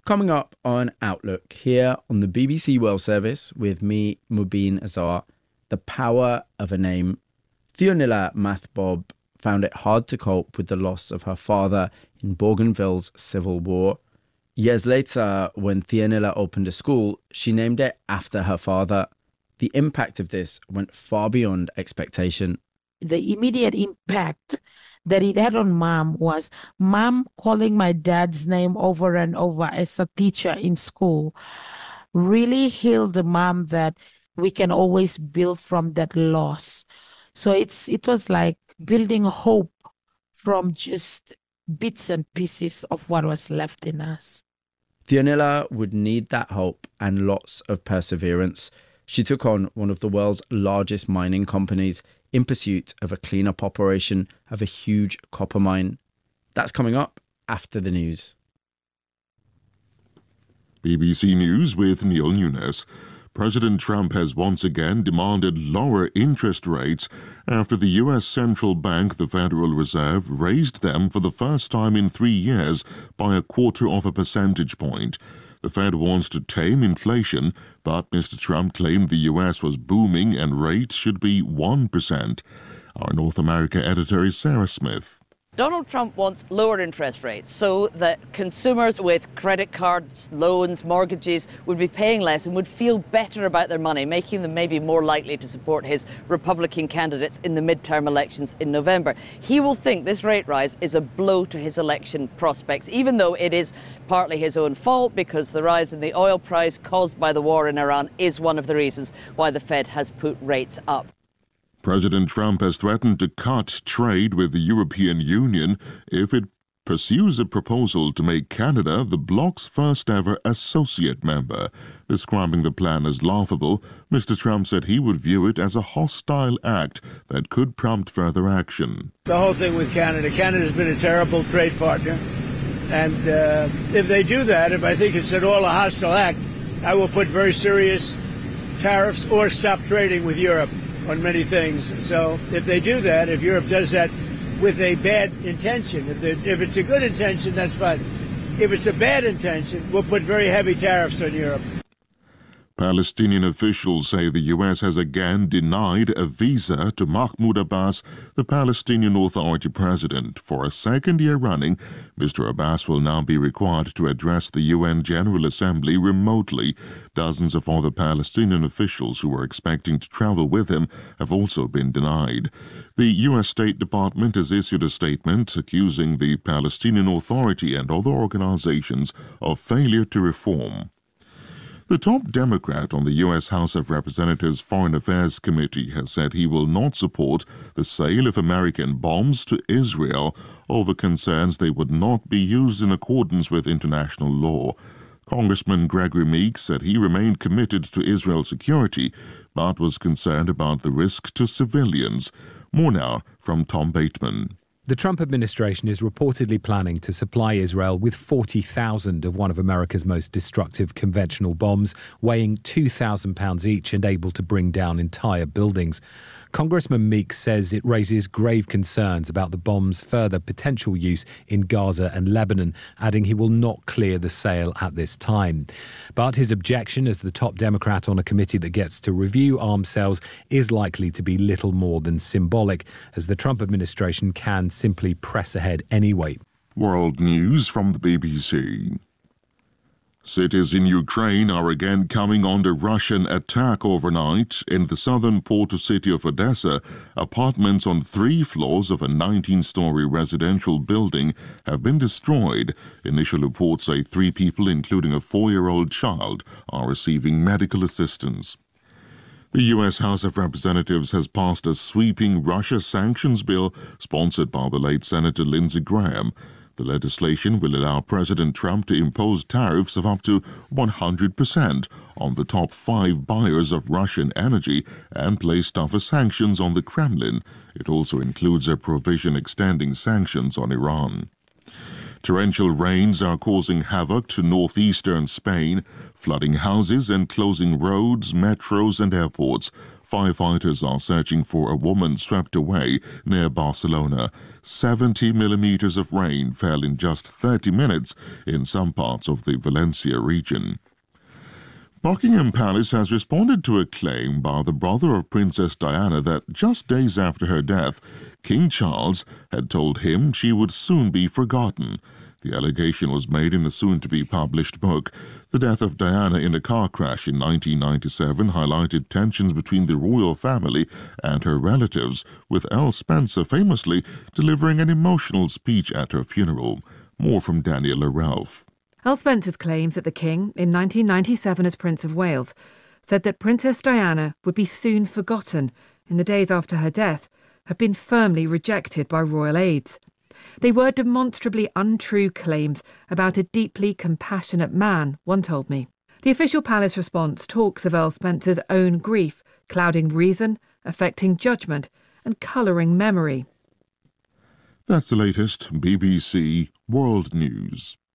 Coming up on Outlook here on the BBC World Service with me, Mubin Azar, the power of a name. Theonila Mathbob found it hard to cope with the loss of her father in Bougainville's civil war. Years later, when Theonila opened a school, she named it after her father. The impact of this went far beyond expectation. The immediate impact that it had on Mom was Mom calling my dad's name over and over as a teacher in school really healed Mom that we can always build from that loss. So it was like building hope from just bits and pieces of what was left in us. Theonila would need that hope and lots of perseverance. She took on one of the world's largest mining companies in pursuit of a cleanup operation of a huge copper mine. That's coming up after the news. BBC News with Neil Nunes. President Trump has once again demanded lower interest rates after the U.S. Central Bank, the Federal Reserve, raised them for the first time in 3 years by 1/4 percentage point. The Fed wants to tame inflation, but Mr. Trump claimed the U.S. was booming and rates should be 1%. Our North America editor is Sarah Smith. Donald Trump wants lower interest rates so that consumers with credit cards, loans, mortgages would be paying less and would feel better about their money, making them maybe more likely to support his Republican candidates in the midterm elections in November. He will think this rate rise is a blow to his election prospects, even though it is partly his own fault because the rise in the oil price caused by the war in Iran is one of the reasons why the Fed has put rates up. President Trump has threatened to cut trade with the European Union if it pursues a proposal to make Canada the bloc's first ever associate member. Describing the plan as laughable, Mr. Trump said he would view it as a hostile act that could prompt further action. The whole thing with Canada's been a terrible trade partner. And if they do that, if I think it's at all a hostile act, I will put very serious tariffs or stop trading with Europe on many things. So if they do that, if Europe does that with a bad intention, if it's a good intention, that's fine. If it's a bad intention, we'll put very heavy tariffs on Europe. Palestinian officials say the U.S. has again denied a visa to Mahmoud Abbas, the Palestinian Authority president. For a second year running, Mr. Abbas will now be required to address the UN General Assembly remotely. Dozens of other Palestinian officials who were expecting to travel with him have also been denied. The U.S. State Department has issued a statement accusing the Palestinian Authority and other organizations of failure to reform. The top Democrat on the U.S. House of Representatives Foreign Affairs Committee has said he will not support the sale of American bombs to Israel over concerns they would not be used in accordance with international law. Congressman Gregory Meeks said he remained committed to Israel's security, but was concerned about the risk to civilians. More now from Tom Bateman. The Trump administration is reportedly planning to supply Israel with 40,000 of one of America's most destructive conventional bombs, weighing 2,000 pounds each and able to bring down entire buildings. Congressman Meeks says it raises grave concerns about the bomb's further potential use in Gaza and Lebanon, adding he will not clear the sale at this time. But his objection as the top Democrat on a committee that gets to review arms sales is likely to be little more than symbolic, as the Trump administration can simply press ahead anyway. World News from the BBC. Cities in Ukraine are again coming under Russian attack overnight. In the southern port city of Odessa, apartments on 3 floors of a 19-story residential building have been destroyed. Initial reports say 3 people, including a 4-year-old child, are receiving medical assistance. The U.S. House of Representatives has passed a sweeping Russia sanctions bill sponsored by the late Senator Lindsey Graham. The legislation will allow President Trump to impose tariffs of up to 100% on the top 5 buyers of Russian energy and place tougher sanctions on the Kremlin. It also includes a provision extending sanctions on Iran. Torrential rains are causing havoc to northeastern Spain, flooding houses and closing roads, metros and airports. Firefighters are searching for a woman swept away near Barcelona. 70 millimeters of rain fell in just 30 minutes in some parts of the Valencia region. Buckingham Palace has responded to a claim by the brother of Princess Diana that just days after her death, King Charles had told him she would soon be forgotten. The allegation was made in a soon-to-be-published book. The death of Diana in a car crash in 1997 highlighted tensions between the royal family and her relatives, with Elle Spencer famously delivering an emotional speech at her funeral. More from Daniela Ralph. Elle Spencer's claims that the King, in 1997 as Prince of Wales, said that Princess Diana would be soon forgotten in the days after her death, have been firmly rejected by royal aides. They were demonstrably untrue claims about a deeply compassionate man, one told me. The official palace response talks of Elle Spencer's own grief, clouding reason, affecting judgment, and colouring memory. That's the latest BBC World News.